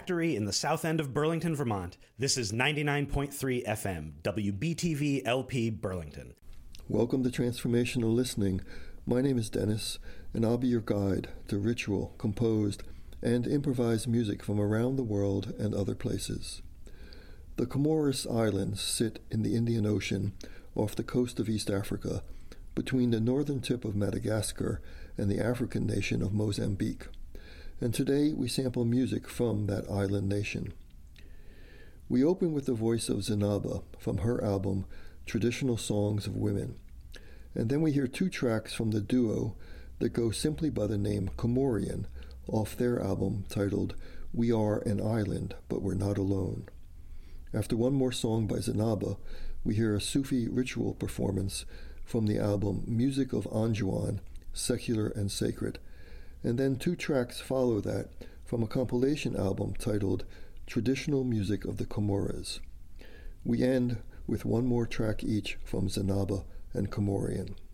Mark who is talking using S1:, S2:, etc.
S1: factory in the south end of Burlington, Vermont. This is 99.3 FM, WBTV LP Burlington.
S2: Welcome to Transformational Listening. My name is Dennis, and I'll be your guide to ritual, composed, and improvised music from around the world and other places. The Comoros Islands sit in the Indian Ocean off the coast of East Africa, between the northern tip of Madagascar and the African nation of Mozambique. And today we sample music from that island nation. We open with the voice of Zinaba from her album Traditional Songs of Women. And then we hear two tracks from the duo that go simply by the name Comorian off their album titled We Are an Island, But We're Not Alone. After one more song by Zinaba, we hear a Sufi ritual performance from the album Music of Anjouan, Secular and Sacred. And then two tracks follow that from a compilation album titled Traditional Music of the Comoros. We end with one more track each from Zinaba and Comorian.